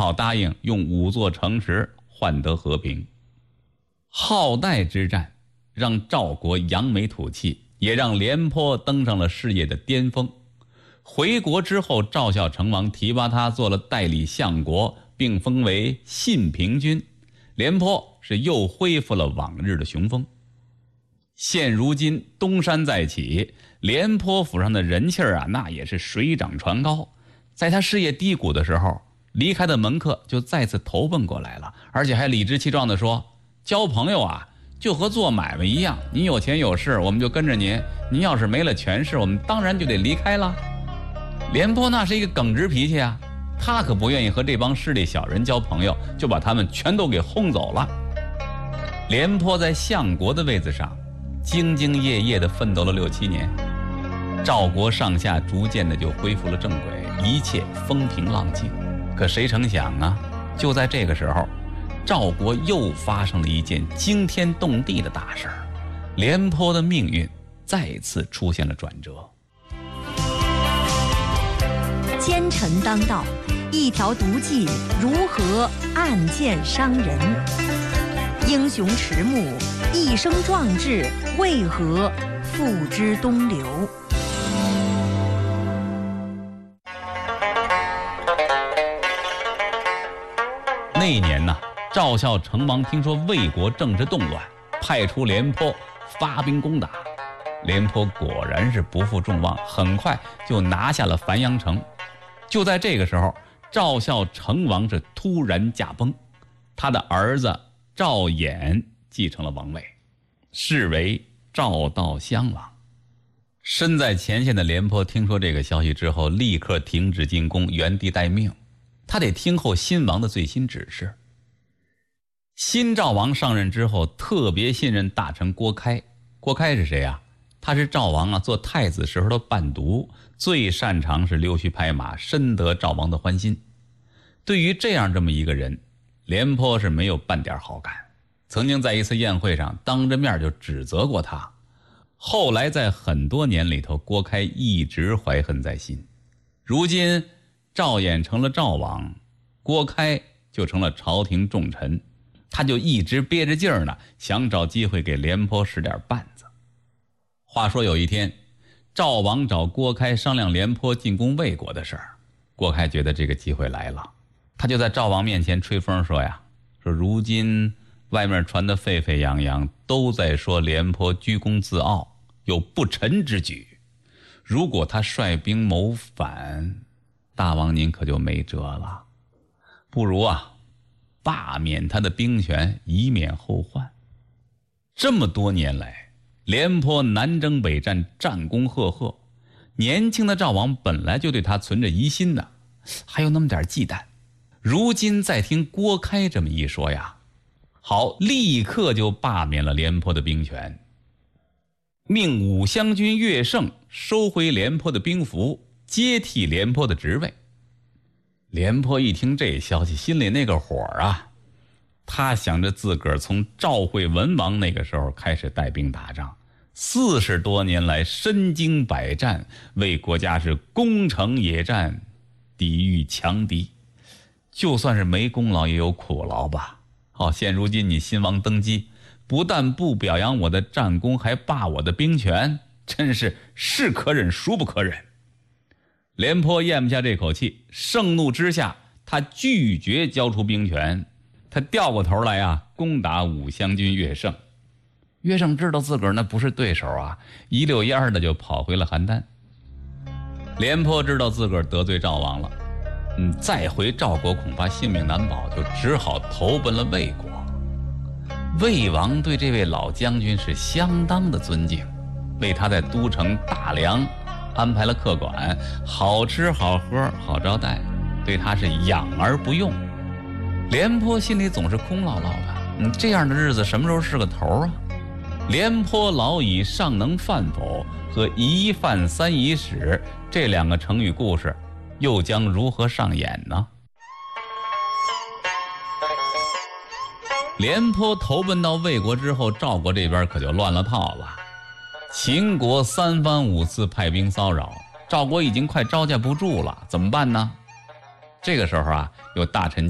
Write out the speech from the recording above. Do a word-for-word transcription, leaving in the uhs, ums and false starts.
好答应用五座城池换得和平。浩代之战让赵国扬眉吐气，也让廉颇登上了事业的巅峰。回国之后，赵孝成王提拔他做了代理相国，并封为信平君。廉颇是又恢复了往日的雄风。现如今东山再起，廉颇府上的人气啊，那也是水涨船高。在他事业低谷的时候，离开的门客就再次投奔过来了，而且还理直气壮地说，交朋友啊就和做买卖一样，您有钱有势我们就跟着您，您要是没了权势我们当然就得离开了。廉颇那是一个耿直脾气啊，他可不愿意和这帮势利小人交朋友，就把他们全都给轰走了。廉颇在相国的位子上兢兢业业地奋斗了六七年，赵国上下逐渐的就恢复了正轨，一切风平浪静。可谁成想啊，就在这个时候，赵国又发生了一件惊天动地的大事儿，廉颇的命运再次出现了转折。 奸臣当道，一条毒计如何暗箭伤人？英雄迟暮，一生壮志为何付之东流？ 那一年呢，赵孝成王听说魏国政治动乱，派出廉颇发兵攻打。廉颇果然是不负众望，很快就拿下了繁阳城。就在这个时候，赵孝成王是突然驾崩，他的儿子赵衍继承了王位，是为赵悼襄王。身在前线的廉颇听说这个消息之后，立刻停止进攻，原地待命。他得听候新王的最新指示。新赵王上任之后，特别信任大臣郭开。郭开是谁啊？他是赵王啊做太子时候的伴读，最擅长是溜须拍马，深得赵王的欢心。对于这样这么一个人，廉颇是没有半点好感，曾经在一次宴会上当着面就指责过他。后来在很多年里头，郭开一直怀恨在心。如今赵衍成了赵王，郭开就成了朝廷重臣，他就一直憋着劲儿呢，想找机会给廉颇使点绊子。话说有一天，赵王找郭开商量廉颇进攻魏国的事儿，郭开觉得这个机会来了，他就在赵王面前吹风说呀，说如今外面传得沸沸扬扬，都在说廉颇居功自傲，有不臣之举。如果他率兵谋反，大王您可就没辙了。不如啊，罢免他的兵权，以免后患。这么多年来，廉颇南征北战，战功赫赫，年轻的赵王本来就对他存着疑心的，还有那么点忌惮。如今再听郭开这么一说呀，好，立刻就罢免了廉颇的兵权，命武襄军乐胜收回廉颇的兵符，接替廉颇的职位。廉颇一听这消息，心里那个火啊，他想着自个儿从赵惠文王那个时候开始带兵打仗，四十多年来身经百战，为国家是攻城野战，抵御强敌，就算是没功劳也有苦劳吧。好，现如今你新王登基，不但不表扬我的战功，还罢我的兵权，真是是可忍孰不可忍。廉颇咽不下这口气，盛怒之下，他拒绝交出兵权，他掉过头来啊，攻打武襄军乐胜。乐胜知道自个儿那不是对手啊，一溜烟的就跑回了邯郸。廉颇知道自个儿得罪赵王了，嗯，再回赵国恐怕性命难保，就只好投奔了魏国。魏王对这位老将军是相当的尊敬，为他在都城大梁安排了客馆，好吃好喝好招待，对他是养而不用。廉颇心里总是空落落的，嗯，这样的日子什么时候是个头啊？廉颇老矣尚能饭否和一饭三已死这两个成语故事又将如何上演呢？廉颇投奔到魏国之后，赵国这边可就乱了套了。秦国三番五次派兵骚扰，赵国已经快招架不住了，怎么办呢？这个时候啊，有大臣